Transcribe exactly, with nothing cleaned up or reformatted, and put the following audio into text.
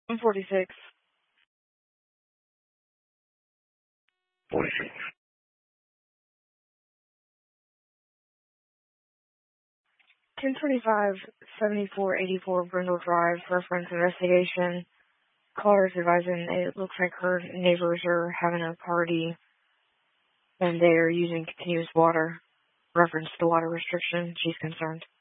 one forty-six. forty-six. ten twenty-five, seventy-four eighty-four Brindle Drive, reference investigation. Caller is advising it looks like her neighbors are having a party and they are using continuous water. Reference to water restriction. She's concerned.